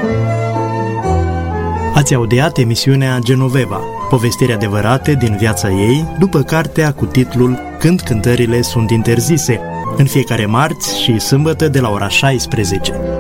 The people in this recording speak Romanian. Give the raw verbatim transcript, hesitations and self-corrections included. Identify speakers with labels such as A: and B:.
A: Ați audiat emisiunea Genoveva, povestiri adevărate din viața ei, după cartea cu titlul Când cântările sunt interzise, în fiecare marți și sâmbătă de la ora șaisprezece.